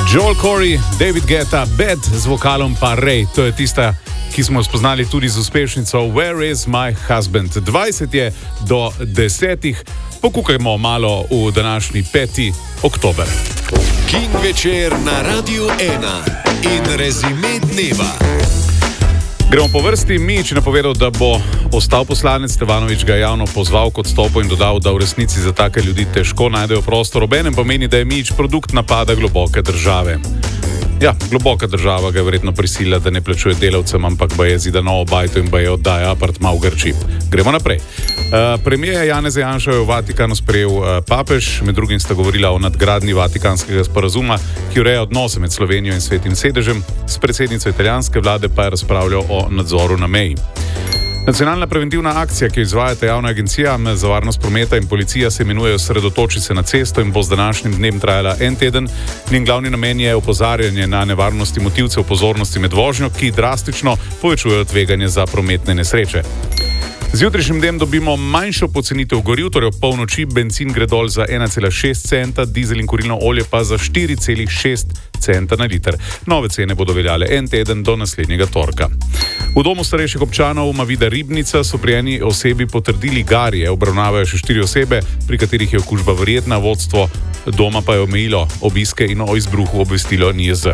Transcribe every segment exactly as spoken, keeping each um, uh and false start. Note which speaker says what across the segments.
Speaker 1: Joel Corey, David Guetta, Bad z vokalom pa Ray. To je tista, ki smo jo spoznali tudi z uspešnico Where is my husband? dvajset je do desetih. Pokukajmo malo v današnji peti oktober.
Speaker 2: King večer na Radiu ena in rezime dneva.
Speaker 1: Gremo po vrsti. Mijić je napovedal, da bo ostal poslanec. Stevanović ga je javno pozval k odstopu in dodal, da v resnici za take ljudi težko najdejo prostor. Obenem pomeni, da je Mijić produkt napada globoke države. Ja, globoka država ga je verjetno prisila, da ne plačuje delavcem, ampak ba je zida novo bajto in ba je oddaja apartma v Grčiji. Gremo naprej. Uh, premijer Janeza Janša je v Vatikanu sprejel uh, papež, med drugim sta govorila o nadgradnji Vatikanskega sporazuma, ki ureja odnose med Slovenijo in Svetim sedežem, s predsednico italijanske vlade pa je razpravljal o nadzoru na meji. Nacionalna preventivna akcija, ki jo izvajata javna agencija za varnost prometa in policija, se imenuje Osredotoči se na cesto in bo z današnjim dnem trajala en teden. Njen glavni namen je opozarjanje na nevarnosti motilcev pozornosti med vožnjo, ki drastično povečujejo tveganje za prometne nesreče. Z jutrišnjim dnem dobimo manjšo pocenitev goriv, torej ob polnoči bencin gre dol za ena cela šest centa, dizel in kurilno olje pa za štiri cela šest centa na liter. Nove cene bodo veljale en teden do naslednjega torka. V domu starejših občanov Mavida Ribnica so pri eni osebi potrdili garje, obravnavajo še štiri osebe, pri katerih je okužba verjetna, vodstvo doma pa je omejilo obiske in o izbruhu obvestilo N I J Z.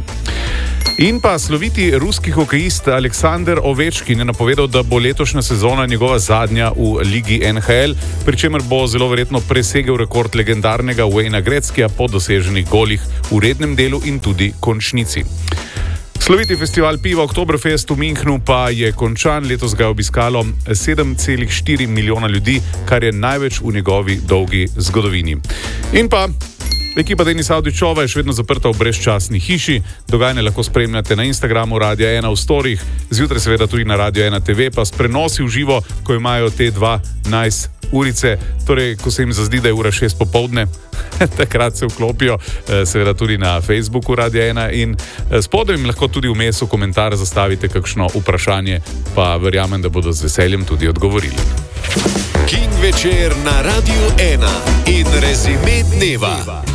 Speaker 1: In pa sloviti ruski hokejist Aleksandar Ovečkin je napovedal, da bo letošnja sezona njegova zadnja v ligi N H L, pri čemer bo zelo verjetno presegel rekord legendarnega Wayna Gretzkyja po doseženih golih v rednem delu in tudi končnici. Sloviti festival piva Oktoberfest v Münchnu pa je končan. Letos ga je obiskalo sedem cela štiri milijona ljudi, kar je največ v njegovi dolgi zgodovini. In pa ekipa Denisa Avdićova je še vedno zaprta v brezčasni hiši. Dogajanje lahko spremljate na Instagramu Radia ena v storih, zjutraj seveda tudi na Radio ena T V, pa s prenosi v živo, ko imajo te dva nice urice, torej ko se jim zazdi, da je ura šest popoldne, takrat se vklopijo seveda tudi na Facebooku Radia ena in spodaj jim lahko tudi vmes v komentar zastavite kakšno vprašanje, pa verjamem, da bodo z veseljem tudi odgovorili.
Speaker 2: King večer na Radiu ena in rezime dneva.